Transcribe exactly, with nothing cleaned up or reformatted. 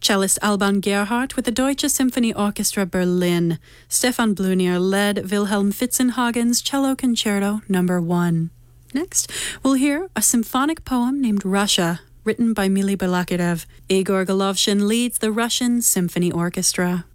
Cellist Alban Gerhardt with the Deutsche Symphony Orchestra Berlin. Stefan Blunier led Wilhelm Fitzenhagen's Cello Concerto Number one. Next, we'll hear a symphonic poem named Russia, written by Mili Balakirev. Igor Golovshin leads the Russian Symphony Orchestra.